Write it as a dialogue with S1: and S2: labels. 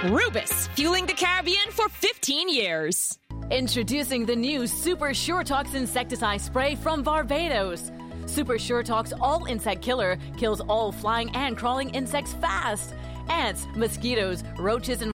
S1: Rubus, fueling the Caribbean for 15 years.
S2: Introducing the new Super SureTox insecticide spray from Barbados. Super SureTox All Insect Killer kills all flying and crawling insects fast. Ants, mosquitoes, roaches, and